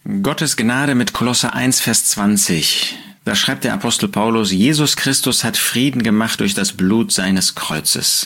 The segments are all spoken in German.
Gottes Gnade mit Kolosser 1, Vers 20. Da schreibt der Apostel Paulus, Jesus Christus hat Frieden gemacht durch das Blut seines Kreuzes.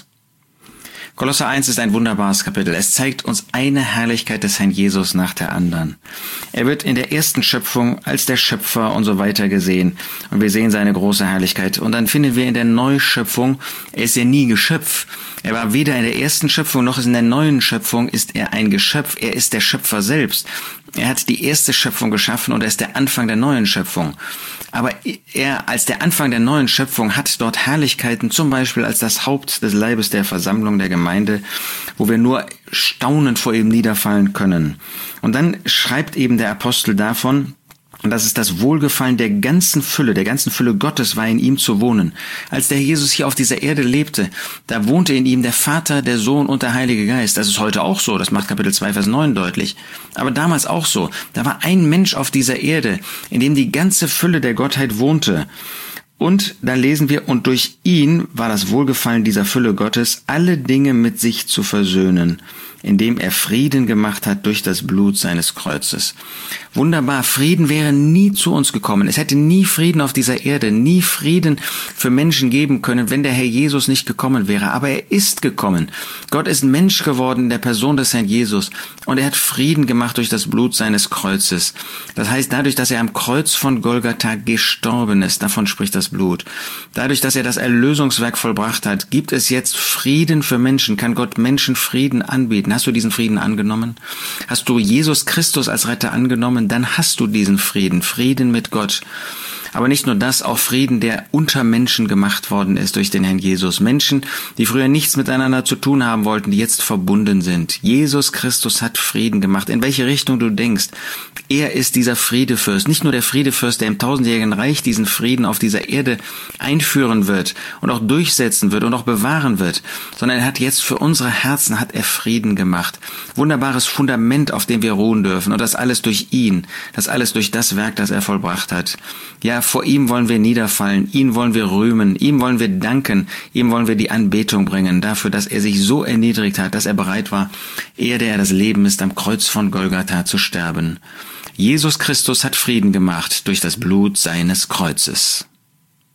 Kolosser 1 ist ein wunderbares Kapitel. Es zeigt uns eine Herrlichkeit des Herrn Jesus nach der anderen. Er wird in der ersten Schöpfung als der Schöpfer und so weiter gesehen. Und wir sehen seine große Herrlichkeit. Und dann finden wir in der Neuschöpfung, er ist ja nie Geschöpf. Er war weder in der ersten Schöpfung noch in der neuen Schöpfung ist er ein Geschöpf. Er ist der Schöpfer selbst. Er hat die erste Schöpfung geschaffen und er ist der Anfang der neuen Schöpfung. Aber er als der Anfang der neuen Schöpfung hat dort Herrlichkeiten, zum Beispiel als das Haupt des Leibes der Versammlung der Gemeinde, wo wir nur staunend vor ihm niederfallen können. Und dann schreibt eben der Apostel davon, und das ist das Wohlgefallen der ganzen Fülle Gottes war in ihm zu wohnen. Als der Jesus hier auf dieser Erde lebte, da wohnte in ihm der Vater, der Sohn und der Heilige Geist. Das ist heute auch so, das macht Kapitel 2, Vers 9 deutlich. Aber damals auch so. Da war ein Mensch auf dieser Erde, in dem die ganze Fülle der Gottheit wohnte. Und da lesen wir, und durch ihn war das Wohlgefallen dieser Fülle Gottes, alle Dinge mit sich zu versöhnen, indem er Frieden gemacht hat durch das Blut seines Kreuzes. Wunderbar, Frieden wäre nie zu uns gekommen. Es hätte nie Frieden auf dieser Erde, nie Frieden für Menschen geben können, wenn der Herr Jesus nicht gekommen wäre. Aber er ist gekommen. Gott ist Mensch geworden in der Person des Herrn Jesus. Und er hat Frieden gemacht durch das Blut seines Kreuzes. Das heißt, dadurch, dass er am Kreuz von Golgatha gestorben ist, davon spricht das Blut. Dadurch, dass er das Erlösungswerk vollbracht hat, gibt es jetzt Frieden für Menschen, kann Gott Menschen Frieden anbieten. Hast du diesen Frieden angenommen? Hast du Jesus Christus als Retter angenommen? Dann hast du diesen Frieden, Frieden mit Gott. Aber nicht nur das, auch Frieden, der unter Menschen gemacht worden ist durch den Herrn Jesus. Menschen, die früher nichts miteinander zu tun haben wollten, die jetzt verbunden sind. Jesus Christus hat Frieden gemacht. In welche Richtung du denkst, er ist dieser Friedefürst. Nicht nur der Friedefürst, der im tausendjährigen Reich diesen Frieden auf dieser Erde einführen wird und auch durchsetzen wird und auch bewahren wird, sondern er hat jetzt für unsere Herzen hat er Frieden gemacht. Wunderbares Fundament, auf dem wir ruhen dürfen. Und das alles durch ihn, das alles durch das Werk, das er vollbracht hat. Ja, vor ihm wollen wir niederfallen, ihn wollen wir rühmen, ihm wollen wir danken, ihm wollen wir die Anbetung bringen dafür, dass er sich so erniedrigt hat, dass er bereit war, ehe der das Leben ist, am Kreuz von Golgatha zu sterben. Jesus Christus hat Frieden gemacht durch das Blut seines Kreuzes.